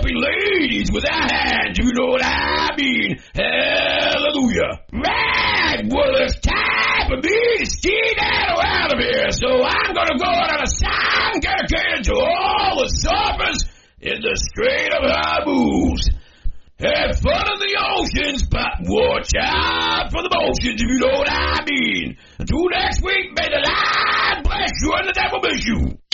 happy ladies with their hands, you know what I mean. Hallelujah. Right, well, it's time for me to skedaddle out of here, so I'm going to go on a sound dedicated to all the surfers in the Strait of Hormuz. Have fun in the oceans, but watch out for the motions, if you know what I mean. Until next week, may the Lord bless you and the devil miss you.